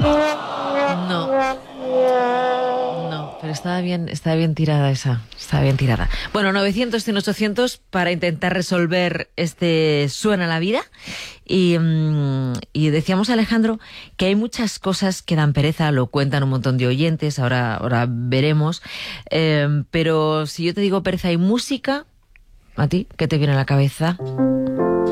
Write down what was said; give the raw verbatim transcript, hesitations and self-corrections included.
No. No, pero estaba bien, estaba bien tirada esa. Estaba bien tirada. Bueno, novecientos, cien, ochocientos para intentar resolver este Suena la vida. Y, um, y decíamos, Alejandro, que hay muchas cosas que dan pereza, lo cuentan un montón de oyentes, ahora, ahora veremos. Eh, pero si yo te digo pereza y música, ¿a ti qué te viene a la cabeza?